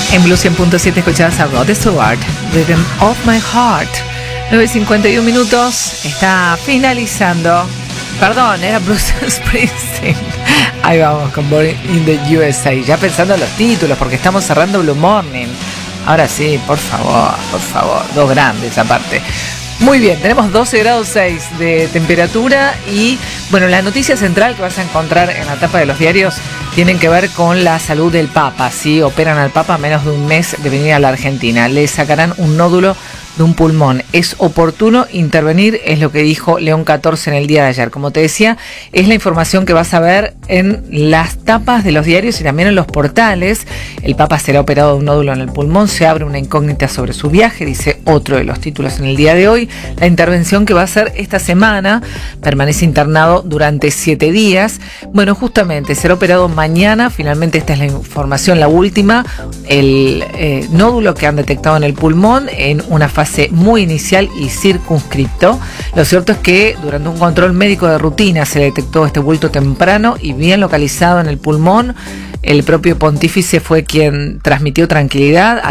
En Blue 100.7 escuchabas a Rod Stewart, Rhythm of My Heart. 9:51 minutos, está finalizando. Perdón, era Bruce Springsteen. Ahí vamos con Born in the USA. Ya pensando en los títulos, porque estamos cerrando Blue Morning. Ahora sí, por favor, dos grandes aparte. Muy bien, tenemos 12 grados 6 de temperatura y, bueno, la noticia central que vas a encontrar en la tapa de los diarios tienen que ver con la salud del Papa. ¿Sí? Operan al Papa a menos de un mes de venir a la Argentina. Le sacarán un nódulo de un pulmón. Es oportuno intervenir, es lo que dijo León XIV en el día de ayer. Como te decía, es la información que vas a ver en las tapas de los diarios y también en los portales. El Papa será operado de un nódulo en el pulmón, se abre una incógnita sobre su viaje, dice otro de los títulos en el día de hoy. La intervención que va a hacer esta semana, permanece internado durante 7 días. Bueno, justamente será operado mañana, finalmente esta es la información, la última, el nódulo que han detectado en el pulmón en una fase muy inicial y circunscripto. Lo cierto es que durante un control médico de rutina se detectó este bulto temprano y bien localizado en el pulmón. El propio pontífice fue quien transmitió tranquilidad